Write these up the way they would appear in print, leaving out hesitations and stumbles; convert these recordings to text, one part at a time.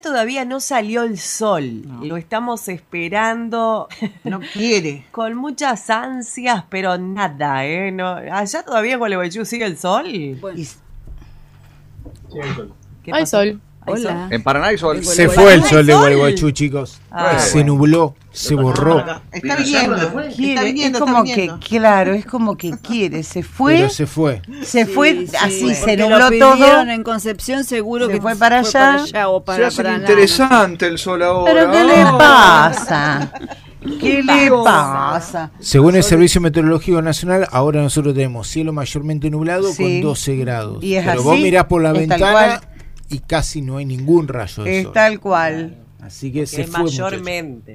Todavía no salió el sol, No. lo estamos esperando. No quiere. Con muchas ansias, pero nada, ¿eh? No, ¿allá todavía en Gualeguaychú sigue el sol? Bueno. Sí, hay sol. ¿Qué Hay pasó? sol. ¿Hay sol? Hola. En Paraná hay sol. Se fue el sol de sol? Gualeguaychú, chicos. Ah, Se bueno. nubló, se borró. Está viniendo. Está Quiere, viniendo, es como está viniendo. que, claro, es como que quiere, se fue, Pero se fue. se fue Sí, así, sí, se porque nubló lo pidieron todo. en Concepción, seguro Se que fue para allá. o Se para hace Paraná. interesante el sol ahora. Pero ¿qué le pasa? ¿Qué le pasa? Según el Servicio Meteorológico Nacional, ahora nosotros tenemos cielo mayormente nublado Sí. con 12 grados. Y es Pero así, vos mirás por la es tal ventana cual. y casi no hay ningún rayo de Es sol. tal cual. Así que se Que fue, mayormente.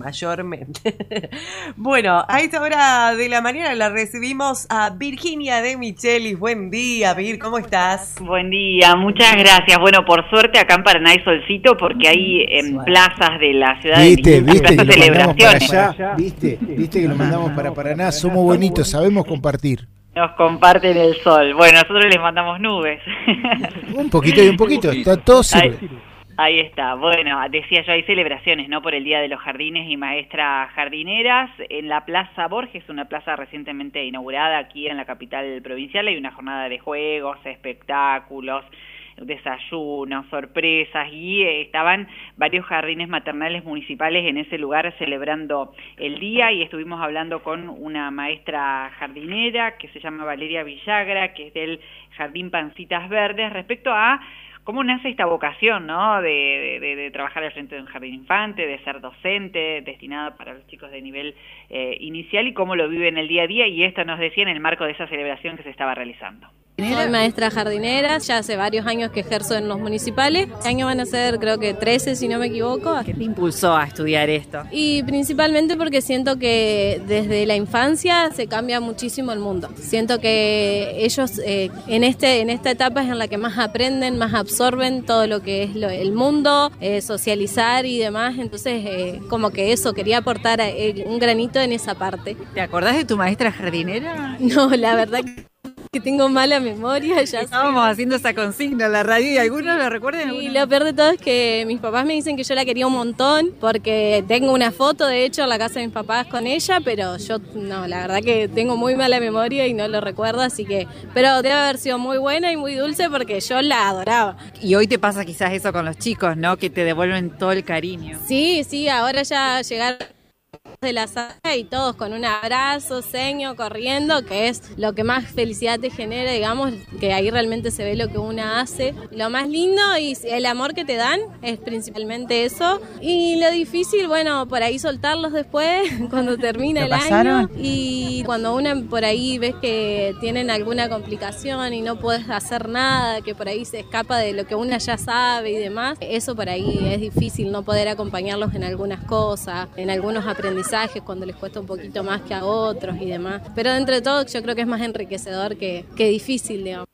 Bueno, a esta hora de la mañana la recibimos a Virginia de Michelis. Buen día, Vir, ¿cómo estás? Buen día, muchas gracias. Bueno, por suerte acá en Paraná hay solcito porque hay plazas de la ciudad ¿Viste? de ¿Viste que lo mandamos para celebraciones. allá? ¿Viste que lo mandamos para Paraná? Somos bonitos, sabemos compartir. Nos comparten el sol. Bueno, nosotros les mandamos nubes. Un poquito y un poquito, está todo sirve. Ahí está. Bueno, decía yo, hay celebraciones, ¿no? Por el Día de los Jardines y Maestras Jardineras. En la Plaza Borges, una plaza recientemente inaugurada aquí en la capital provincial, hay una jornada de juegos, espectáculos, desayunos, sorpresas, y estaban varios jardines maternales municipales en ese lugar celebrando el día, y estuvimos hablando con una maestra jardinera que se llama Valeria Villagra, que es del Jardín Pancitas Verdes, respecto a cómo nace esta vocación, ¿no? De trabajar al frente de un jardín infante, de ser docente, destinada para los chicos de nivel inicial, y cómo lo vive en el día a día, y esto nos decía en el marco de esa celebración que se estaba realizando. Soy maestra jardinera, ya hace varios años que ejerzo en los municipales. Este año van a ser, creo que 13, si no me equivoco. ¿Qué te impulsó a estudiar esto? Y principalmente porque siento que desde la infancia se cambia muchísimo el mundo. Siento que ellos en esta etapa es en la que más aprenden, más absorben todo lo que es el mundo, socializar y demás. Entonces, como que eso, quería aportar un granito en esa parte. ¿Te acordás de tu maestra jardinera? No, la verdad que tengo mala memoria. Ya Estábamos haciendo esa consigna en la radio y algunos lo recuerdan. Y lo peor de todo es que mis papás me dicen que yo la quería un montón, porque tengo una foto, de hecho, en la casa de mis papás con ella, pero yo no, la verdad que tengo muy mala memoria y no lo recuerdo, así que, pero debe haber sido muy buena y muy dulce porque yo la adoraba. Y hoy te pasa quizás eso con los chicos, ¿no? Que te devuelven todo el cariño. Sí, ahora ya llegar de la sala y todos con un abrazo, seño, corriendo, que es lo que más felicidad te genera, digamos, que ahí realmente se ve lo que una hace. Lo más lindo y el amor que te dan es principalmente eso. Y lo difícil, bueno, por ahí soltarlos después, cuando termina el año. Y cuando una por ahí ves que tienen alguna complicación y no puedes hacer nada, que por ahí se escapa de lo que una ya sabe y demás, eso por ahí es difícil, no poder acompañarlos en algunas cosas, en algunos aprendizajes, cuando les cuesta un poquito más que a otros y demás. Pero entre todo yo creo que es más enriquecedor que difícil, digamos.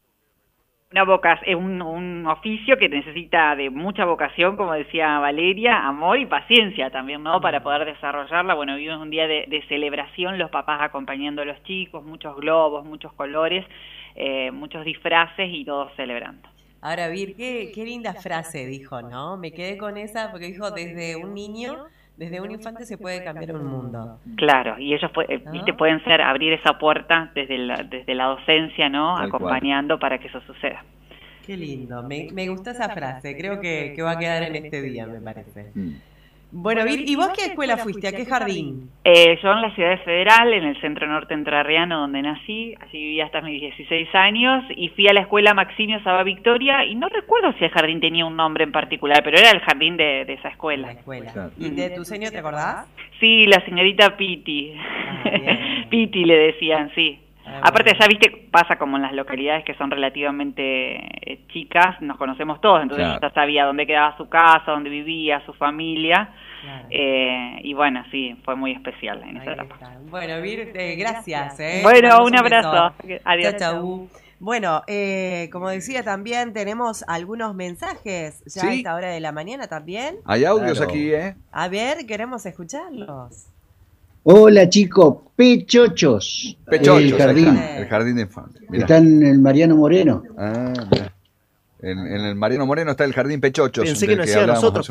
Es un oficio que necesita de mucha vocación, como decía Valeria, amor y paciencia también, ¿no? Para poder desarrollarla. Bueno, vivimos un día de celebración, los papás acompañando a los chicos, muchos globos, muchos colores, muchos disfraces y todos celebrando. Ahora, Vir, qué linda frase dijo, ¿no? Me quedé con esa porque dijo, desde un niño, desde un infante se puede cambiar un mundo. Claro, y ellos ¿viste? Pueden ser abrir esa puerta desde la docencia, ¿no? Tal acompañando para que eso suceda. Qué lindo, me gustó esa frase, creo que va a quedar en este día, me parece. Bueno, Vir, ¿y vos qué escuela fuiste? ¿A qué jardín? Yo en la Ciudad Federal, en el Centro Norte Entrerriano, donde nací, allí viví hasta mis 16 años, y fui a la escuela Maximio Saba Victoria, y no recuerdo si el jardín tenía un nombre en particular, pero era el jardín de esa escuela. La escuela. Claro. ¿Y de tu señor te acordás? Sí, la señorita Piti. Bien. Piti le decían, sí. Ah, Aparte, bueno. ya viste, pasa como en las localidades que son relativamente chicas, nos conocemos todos, entonces Claro. ya sabía dónde quedaba su casa, dónde vivía, su familia, Claro. y bueno, sí, fue muy especial en esa Ahí etapa. está. Bueno, Vir, gracias. Bueno, Te mando un abrazo. beso. Adiós. Chau. Bueno, como decía también, tenemos algunos mensajes ya a Sí. esta hora de la mañana también. Hay audios Claro. aquí, ¿eh? A ver, queremos escucharlos. Hola chicos, Pechochos, Pechochos, el jardín. El jardín de infantes. Mirá. Está en el Mariano Moreno. Ah, mirá. En el Mariano Moreno está el Jardín Pechochos. Pensé que nos decía a nosotros